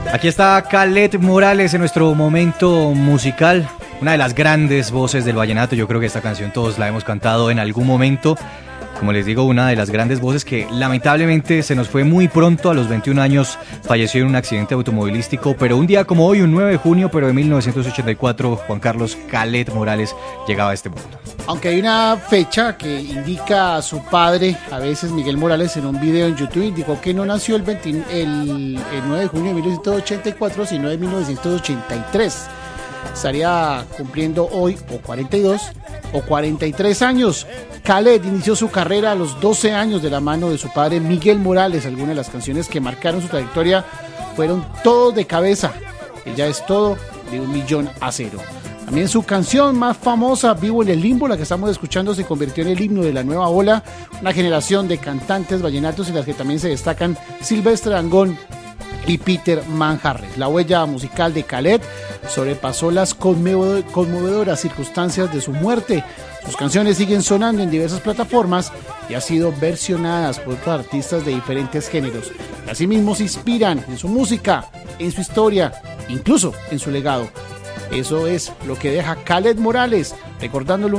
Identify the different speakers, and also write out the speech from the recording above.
Speaker 1: Aquí está Kaleth Morales en nuestro momento musical, una de las grandes voces del vallenato. Yo creo que esta canción todos la hemos cantado en algún momento. Como les digo, una de las grandes voces que lamentablemente se nos fue muy pronto. A los 21 años falleció en un accidente automovilístico, pero un día como hoy, un 9 de junio, pero de 1984, Juan Carlos Kaleth Morales llegaba a este mundo.
Speaker 2: Aunque hay una fecha que indica a su padre, a veces Miguel Morales, en un video en YouTube, indicó que no nació el 9 de junio de 1984, sino de 1983. Estaría cumpliendo hoy o 42 o 43 años. Kaleth inició su carrera a los 12 años de la mano de su padre Miguel Morales. Algunas de las canciones que marcaron su trayectoria fueron Todo de Cabeza, Ella es Todo, de 1.000.000 a 0. También su canción más famosa, Vivo en el Limbo, la que estamos escuchando, se convirtió en el himno de la nueva ola, una generación de cantantes vallenatos en las que también se destacan Silvestre Dangond y Peter Manjarres. La huella musical de Kaleth sobrepasó las conmovedoras circunstancias de su muerte. Sus canciones siguen sonando en diversas plataformas y han sido versionadas por otros artistas de diferentes géneros. Asimismo se inspiran en su música, en su historia, incluso en su legado. Eso es lo que deja Kaleth Morales, recordándolo